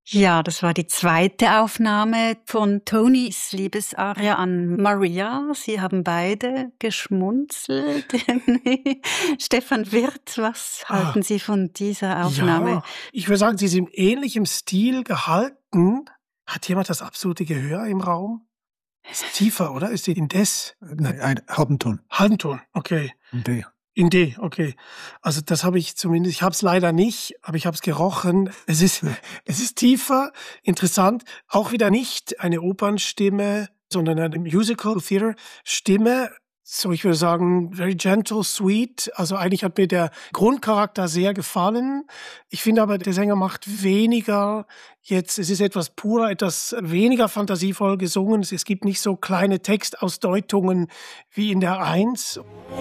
Ja, das war die zweite Aufnahme von Tonys Liebesaria an Maria. Sie haben beide geschmunzelt. Stefan Wirth, was halten Sie von dieser Aufnahme? Ja, ich würde sagen, sie ist in ähnlichem Stil gehalten. Hat jemand das absolute Gehör im Raum? Ist tiefer, oder? Ist sie in Des? Nein, ein Halbenton. Halbenton, okay. In D. In D, okay. Also das habe ich zumindest, ich habe es leider nicht, aber ich habe es gerochen. Es ist tiefer, interessant. Auch wieder nicht eine Opernstimme, sondern eine Musical-Theater-Stimme. So, ich würde sagen, very gentle, sweet. Also eigentlich hat mir der Grundcharakter sehr gefallen. Ich finde aber, der Sänger macht weniger jetzt, es ist etwas purer, etwas weniger fantasievoll gesungen. Es gibt nicht so kleine Textausdeutungen wie in der Eins.